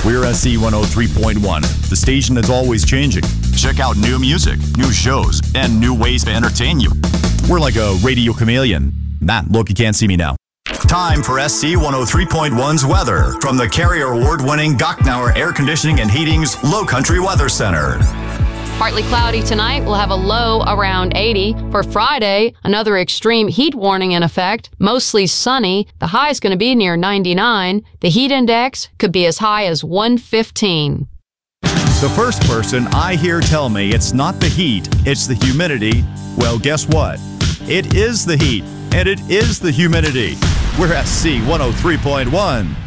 We're SC 103.1, the station that's always changing. Check out new music, new shows, and new ways to entertain you. We're like a radio chameleon. Look, you can't see me now. Time for SC 103.1's weather from the Carrier Award-winning Gochnauer Air Conditioning and Heating's Low Country Weather Center. Partly cloudy tonight. We'll have a low around 80. For Friday, another extreme heat warning in effect. Mostly sunny. The high is going to be near 99. The heat index could be as high as 115. The first person I hear tell me it's not the heat, it's the humidity, well, guess what? It is the heat, and it is the humidity. We're SC 103.1.